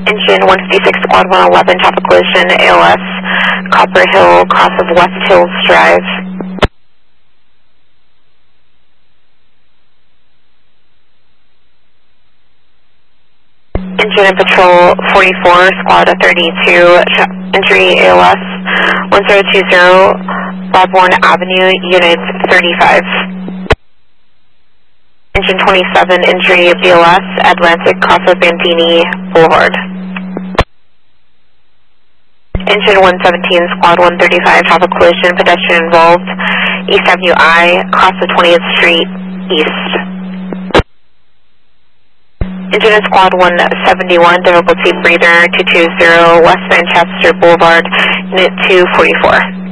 Engine 156 Squad 111, traffic collision, ALS, Copper Hill, cross of West Hills Drive. Engine and Patrol 44, Squad 32, entry ALS 1020, Bosworth Avenue, Unit 35. Engine 27, entry BLS, Atlantic, cross of Bandini Boulevard. Engine 117, Squad 135, traffic collision, pedestrian involved, East Avenue I, cross of 20th Street, East. Engine and Squad 171, difficulty breather 220, West Manchester Boulevard, Unit 244.